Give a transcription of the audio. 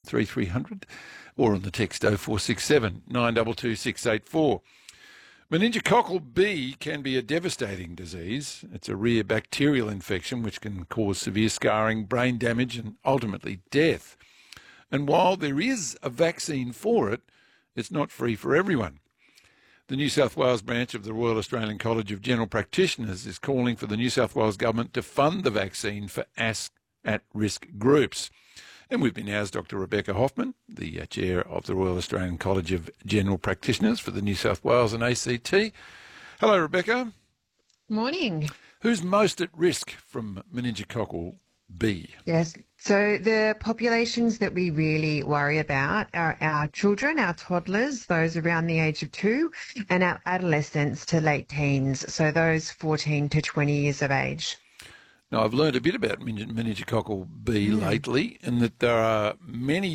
3300 or on the text 0467 922 684. Meningococcal B can be a devastating disease. It's a rare bacterial infection which can cause severe scarring, brain damage and ultimately death. And while there is a vaccine for it, it's not free for everyone. The New South Wales branch of the Royal Australian College of General Practitioners is calling for the New South Wales Government to fund the vaccine for at-risk groups. And with me now is Dr. Rebecca Hoffman, the chair of the Royal Australian College of General Practitioners for the New South Wales and ACT. Hello, Rebecca. Morning. Who's most at risk from meningococcal B? Yes. So the populations that we really worry about are our children, our toddlers, those around the age of 2, and our adolescents to late teens, so those 14 to 20 years of age. Now, I've learned a bit about meningococcal B lately, and that there are many